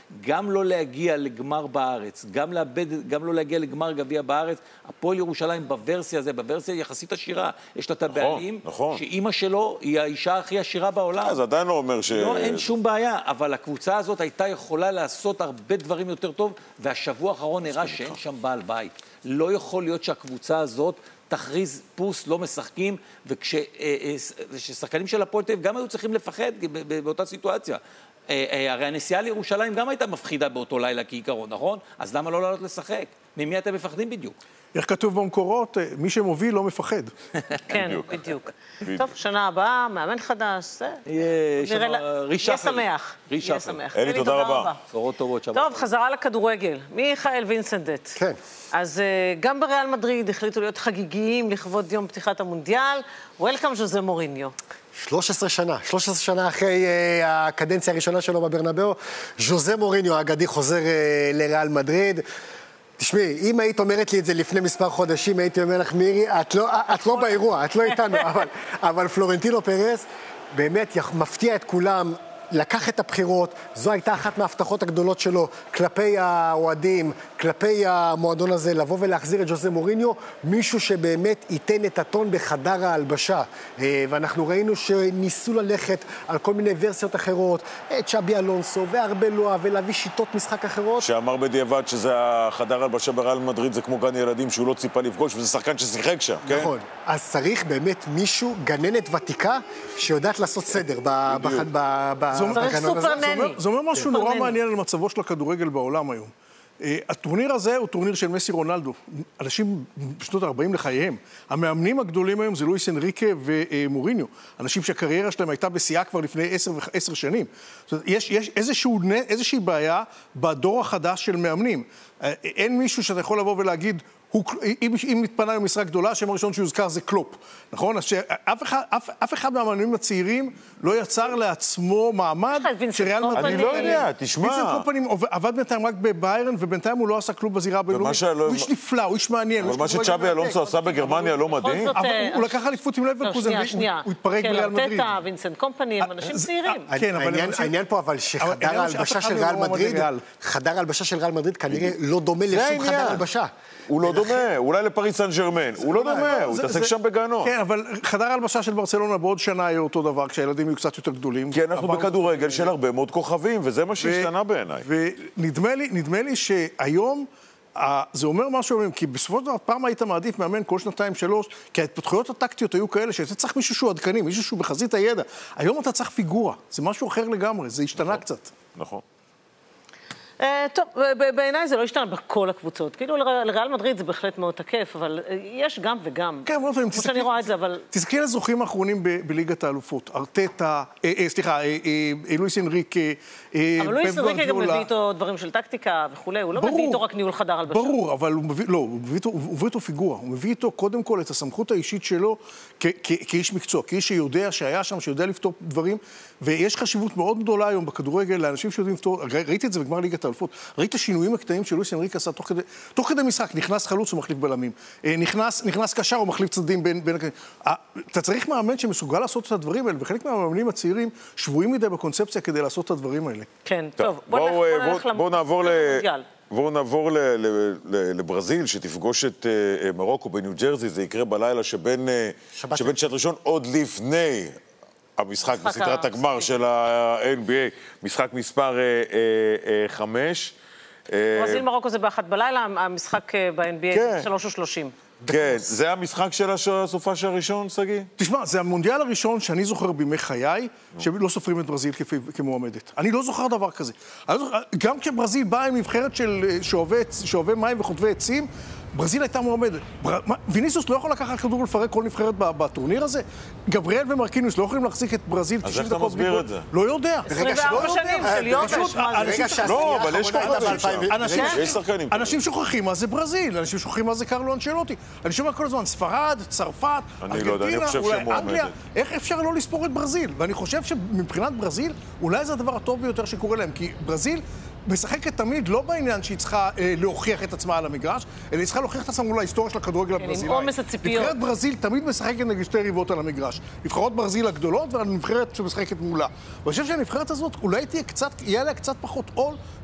גם לא להגיע לגמר בארץ, גם לא להגיע לגמר גביע בארץ. הפועל ירושלים בוורסיה הזה, בוורסיה יחסית עשירה, יש לה את הבעלים, שאימא שלו היא האישה הכי עשירה בעולם. זה עדיין לא אומר לא, אין שום בעיה, אבל הקבוצה הזאת הייתה יכולה לעשות הרבה דברים יותר טוב, והשבוע האחרון נראה שאין שם בעל בית. לא יכול להיות שהקבוצה הזאת תכריז פוס, לא משחקים, וכששחקנים של הפועל תל אביב גם היו צריכים לפחד באותה סיטואציה. הרי הנסיעה לירושלים גם הייתה מפחידה באותו לילה כעיקרון, נכון? אז למה לא לעלות לשחק? ממי אתם מפחדים בדיוק? איך כתוב במקורות, מי שמוביל לא מפחד. כן, בדיוק. טוב, שנה הבאה, מאמן חדש, זה... יהיה שמח. יהיה שמח. אלי, תודה רבה. בשורות טובות, שבת. טוב, חזרה לכדורגל. מיכאל וינסנדט. כן. אז גם בריאל מדריד החליטו להיות חגיגיים לכבוד יום פתיחת המונדיאל. וולקאם ז'וזה מוריניו. 13 שנה אחרי הקדנציה הראשונה שלו בברנבאו, ז'וזה מוריניו האגדי חוזר לריאל מדריד. תשמעי, אם היית אומרת לי את זה לפני מספר חודשים, הייתי אומר לך, מירי, את לא באירוע, את לא איתנו, אבל פלורנטינו פרס באמת מפתיע את כולם, לקח את הבחירות, זו הייתה אחת מההבטחות הגדולות שלו כלפי האוהדים, כלפי המועדון הזה, לבוא ולהחזיר את ז'וזה מוריניו, מישהו שבאמת ייתן את הטון בחדר ההלבשה. ואנחנו ראינו שניסו ללכת על כל מיני ורסיות אחרות, צ'אבי אלונסו וארבלואה, ולהביא שיטות משחק אחרות. שאמר בדיעבד שזה החדר ההלבשה בריאל מדריד, זה כמו גן ילדים שהוא לא ציפה לפגוש, וזה שחקן ששיחק שם, כן? נכון. אז צריך באמת מישהו, גננת ותיקה, שיודעת לעשות סדר זה אומר משהו נורא מעניין על מצבו של הכדורגל בעולם היום. הטורניר הזה הוא טורניר של מסי רונלדו. אנשים בשנות ה-40 לחייהם. המאמנים הגדולים היום זה לואיס אנריקה ומוריניו. אנשים שהקריירה שלהם הייתה בשיאה כבר לפני 10 שנים. זאת אומרת, יש איזושהי בעיה בדור החדש של מאמנים. אין מישהו שאתה יכול לבוא ולהגיד, אם מתפנה עם משרה גדולה, השם הראשון שיוזכר זה קלופ, נכון? אף אחד מהמאמנים הצעירים לא יצר לעצמו מעמד שריאל מדריד... אני לא יודע, תשמע. וינסנט קומפני עבד בינתיים רק בביירן, ובינתיים הוא לא עשה כלום בזירה הבינלאומית. הוא איש נפלא, הוא איש מעניין. אבל מה שצ'אבי אלונסו עשה בגרמניה לא מדהים. אבל הוא לקח אליפות עם לברקוזן, הוא התפרק בריאל מדריד. ארטטה, וינסנט קומפני, הם אנשים צעירים. העניין פה אבל שחדר ההלבשה של ריאל מדריד כנראה לא דומה לשום חדר הלבשה. הוא לא דומה, אולי לפריס סן ז'רמן, הוא לא דומה, הוא התעסק שם בגנות. כן, אבל חדר ההלבשה של ברצלונה בעוד שנה יהיה אותו דבר, כשהילדים יהיו קצת יותר גדולים. כי אנחנו בכדורגל של הרבה מאוד כוכבים, וזה מה שהשתנה בעיניי. ונדמה לי שהיום, זה אומר משהו, כי בסופו של דבר פעם היית מעדיף מאמן כל 2-3, כי ההתפתחויות הטקטיות היו כאלה, שאתה צריך מישהו שהוא עדכני, מישהו שהוא בחזית הידע. היום אתה צריך פיגורה, זה משהו אחר לגמרי, זה השתנה קצת. נכון. טוב, בעיניי זה לא השתנה בכל הקבוצות. כאילו לריאל מדריד זה בהחלט מאוד תקף, אבל יש גם וגם. כן, אבל כמו שאני רואה את זה, אבל... תזכי לזוכים האחרונים בליגת האלופות. ארטטה, סליחה, לואיס אנריקה, אבל לואיס אנריקה גם מביא איתו דברים של טקטיקה וכולי, הוא לא מביא איתו רק ניהול חדר הלבשה. ברור, אבל הוא מביא איתו פיגורה. הוא מביא איתו קודם כל את הסמכות האישית שלו כאיש מקצוע, כאיש שיודע שהיה שם, שיודע לפתור דברים, ויש חשיבות מאוד גדולה היום בכדורגל לאנשים שיודעים לפתור. ראיתי את זה בגמר ליגת האלופות. ראית השינויים הקטנים של לואיס אנריקה עשה תוך כדי משחק, נכנס חלוץ ומחליף בלמים, נכנס קשר ומחליף צדדים בין... אתה צריך מאמן שמסוגל לעשות את הדברים האלה, וחלק מהמאמנים הצעירים שבויים מדי בקונספציה כדי לעשות את הדברים האלה. כן, טוב. בואו נעבור לברזיל, שתפגוש את מרוקו בניו ג'רזי, זה יקרה בלילה שבין שעת ראשון עוד לפני המשחק בסדרת הגמר של ה-NBA, משחק מספר 5. ברזיל מרוקו זה ב-1 בלילה, המשחק ב-NBA זה 3:30. כן, זה המשחק של הסופש הראשון, סגי? תשמע, זה המונדיאל הראשון שאני זוכר בימי חיי, שלא סופרים את ברזיל כמועמדת. אני לא זוכר דבר כזה. גם כשברזיל באה עם נבחרת של שואבי מים וחוטבי עצים, ברזיל הייתה מועמדת. ויניסיוס לא יכול לקחת כדור ולפרק כל נבחרת בטורניר הזה? גבריאל ומרקיניוס לא יכולים להחזיק את ברזיל 90 דקות. אז איך אתה מסביר את זה? לא יודע. 24 שנים של יובש. לא, אבל יש כוכבים שם. יש שחקנים. אנשים שוכחים מה זה ברזיל, אנשים שוכחים מה זה קרלו אנצ'לוטי. אני שומע כל הזמן, ספרד, צרפת, ארגנטינה, אולי אנגליה. איך אפשר לא לספור את ברזיל? ואני חושב שמבחינת ברזיל, אולי זה הדבר הטוב ביותר שקורה להם, כי ברזיל משחקת תמיד לא בעניין שהיא צריכה להוכיח את עצמה על המגרש, אלא היא צריכה להוכיח את עצמה מול ההיסטוריה של הכדורגל הברזילאי. עם עומס הציפיות. נבחרת ברזיל תמיד משחקת נגד שתי ריבות על המגרש. נבחרות ברזיל הגדולות והנבחרת שמשחקת מולה. ואני חושב שהנבחרת הזאת אולי יהיה לה קצת פחות עול